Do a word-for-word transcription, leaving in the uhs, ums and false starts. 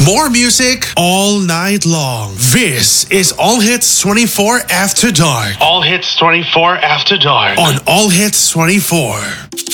More music all night long. This is All Hits twenty-four After Dark. All Hits twenty-four After Dark on All Hits twenty-four.